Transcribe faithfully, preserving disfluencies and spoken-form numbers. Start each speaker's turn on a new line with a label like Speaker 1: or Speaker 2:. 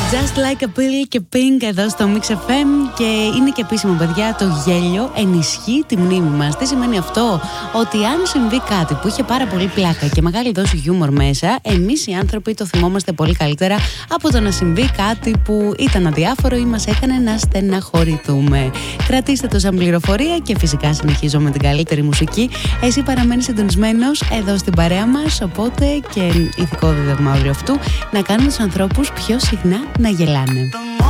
Speaker 1: Just Like a Pill και Pink εδώ στο Mix εφ εμ. Και είναι και επίσημο, παιδιά, το γέλιο ενισχύει τη μνήμη μας. Τι σημαίνει αυτό? Ότι αν συμβεί κάτι που είχε πάρα πολύ πλάκα και μεγάλη δόση χιούμορ μέσα, εμείς οι άνθρωποι το θυμόμαστε πολύ καλύτερα από το να συμβεί κάτι που ήταν αδιάφορο ή μας έκανε να στεναχωρηθούμε. Κρατήστε το σαν πληροφορία και φυσικά συνεχίζω με την καλύτερη μουσική. Εσύ παραμένεις συντονισμένος εδώ στην παρέα μας, οπότε και ηθικό δίδαγμα αύριο αυτού, να κάνουμε τους ανθρώπους πιο συχνά να γελάνε.